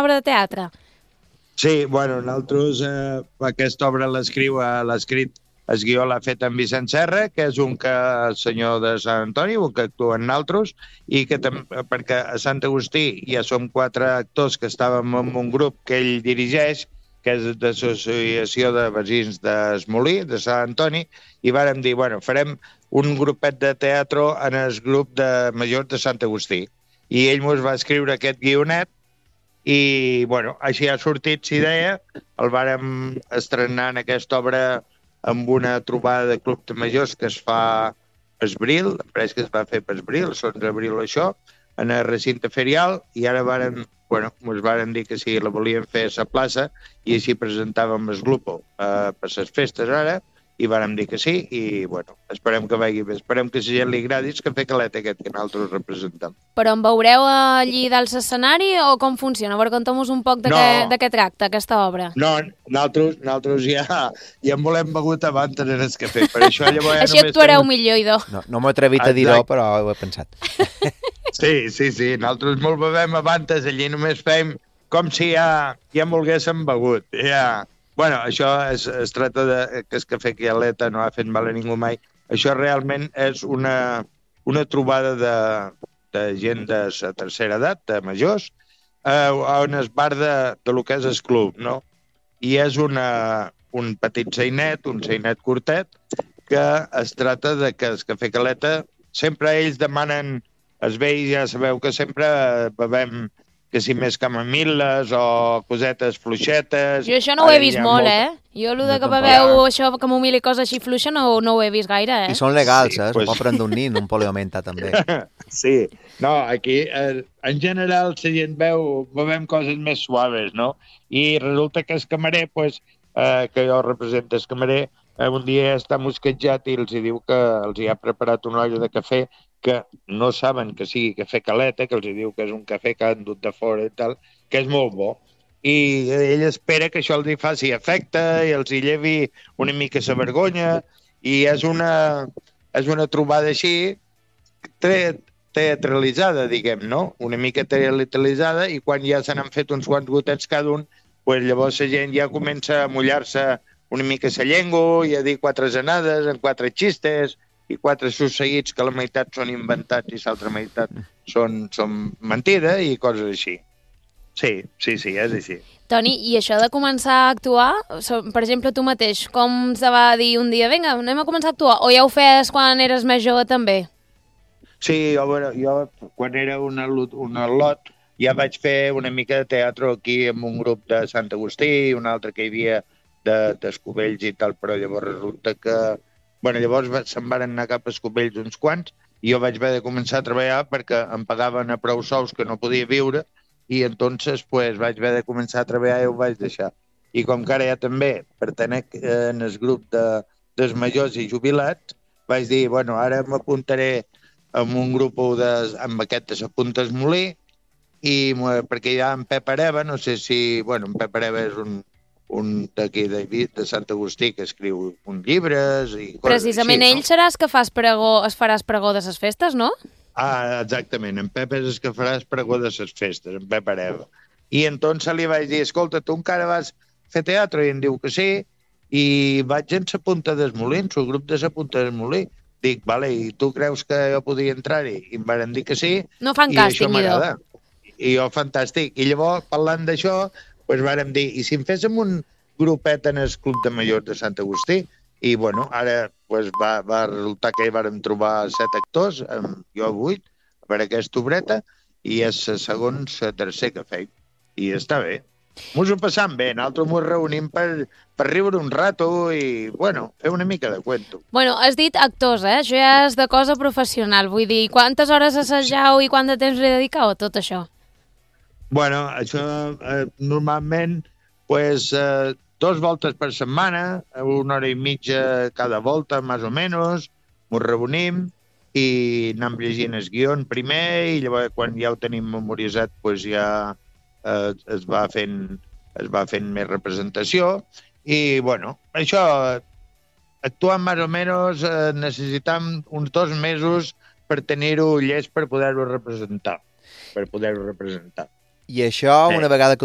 obra de teatre? Sí, bueno, nosaltres aquesta obra l'ha escrit, el guió l'ha fet en Vicent Serra, que és un senyor de Sant Antoni, un que actua en nosaltres, i que perquè a Sant Agustí ja som 4 actors que estàvem en un grup que ell dirigeix, que és d'Associació de Veïns d'Esmolí, de Sant Antoni, i vàrem dir, bueno, farem un grupet de teatre en el grup de majors de Sant Agustí. I ell ens va escriure aquest guionet, i, bueno, així ha sortit l'idea, el vàrem estrenar en aquesta obra amb una trobada de club de majors que es fa a Esbril, l'empresa que es va fer a Esbril, el 11 d'abril això, en el recinte ferial, i ara ens varen dir que sí, la volíem fer a la plaça, i així presentàvem el grupo per les festes ara, i vàrem dir que sí, i bueno, esperem que vagi bé, esperem que a la gent li agradi el Cafè Caleta aquest que nosaltres representem. Però en veureu allí dalt l'escenari o com funciona? A veure, conta'm-nos un poc de què tracta aquesta obra. No, nosaltres ja en volem begut abans en el cafè, per això llavors... Així actuareu millor, idò. No m'ho he atrevit a dir-ho, però ho he pensat. Sí, nosaltres molt bevem abans, allí només fem com si ja volguéssim begut, ja... Bueno, això es tracta de que el Cafè Caleta no ha fet mal a ningú mai. Això realment és una trobada de gent de la tercera edat, de majors, on es bar de lo que és el club, no? I és un petit sainet, un sainet curtet, que es tracta de que el Cafè Caleta sempre ells demanen, els vells ja sabeu que sempre bevem que si més camamil·les o cosetes fluixetes... Jo això no ho he vist molt, Jo el de que beveu això, camomil·la i coses així fluixa, no ho he vist gaire, I són legals, es pot prendre un nin, un poliomenta, també. Sí, no, aquí, en general, la gent bevem coses més suaves, no? I resulta que el camarer, que jo represento el camarer, un dia està mosquejat i els diu que els hi ha preparat una olla de cafè que no saben que sigui cafè Caleta, que els diu que és un cafè que han dut de fora i tal, que és molt bo. I ell espera que això els hi faci efecte i els hi llevi una mica la vergonya, i és una trobada així teatralitzada, diguem, no? Una mica teatralitzada, i quan ja se n'han fet uns quants gotets cada un, llavors la gent ja comença a mullar-se una mica la llengua i a dir 4 anades en 4 xistes, i 4 succeïts que la meitat són inventats i l'altra meitat són mentida i coses així. Sí, és així. Toni, i això de començar a actuar, per exemple, tu mateix, com se va dir un dia, vinga, anem a començar a actuar, o ja ho feies quan eres més jove també? Sí, jo quan era un al·lot ja vaig fer una mica de teatre aquí amb un grup de Sant Agustí, un altre que hi havia d'Escovells i tal, però llavors resulta que... llavors se'n van anar cap a Escovells uns quants i jo vaig haver de començar a treballar perquè em pagaven a prou sous que no podia viure, i entonces vaig haver de començar a treballar i ho vaig deixar. I com que ara ja també pertenec en el grup dels majors i jubilats, vaig dir, ara m'apuntaré en un grup amb aquest de la Punta Esmolí, perquè hi ha en Pep Areva, no sé si... en Pep Areva és un d'aquí de Sant Agustí que escriu uns llibres i coses. Precisament així, ell seràs que faràs pregó de les festes, no? Exactament, en Pep és el que faràs pregó de les festes, en Pep Areva. I entonces li vaig dir, escolta, tu encara vas fer teatre? I em diu que sí, i vaig en la Punta d'Esmolí, en el grup de la Punta d'Esmolí. Dic, vale, i tu creus que jo podia entrar-hi? I em van dir que sí. No fan càsting, idò. I jo, fantàstic. I llavors, parlant d'això, vàrem dir, i si en féssim un grupet en el Club de Majors de Sant Agustí? I, ara va resultar que hi vàrem trobar 7 actors, jo 8, per aquesta obreta, i és la tercer que feim. I està bé. Mos ho passam bé, nosaltres mos reunim per riure un rato i, fer una mica de cuento. Has dit actors, Això ja és de cosa professional, vull dir, quantes hores assajau i quant de temps li dedicau a tot això? Això normalment, 2 voltes per setmana, 1 hora i mitja cada volta, més o menys, ens reunim i anem llegint el guió primer, i llavors quan ja ho tenim memoritzat ja es va fent més representació, i això, actuant més o menys necessitam uns 2 mesos per tenir-ho llest per poder-ho representar. I això, una vegada que